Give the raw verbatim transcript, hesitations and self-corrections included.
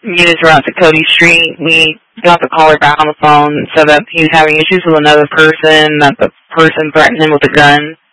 units were out to Cody Street. We got the caller back on the phone, so that he was having issues with another person, that the person threatened him with a gun.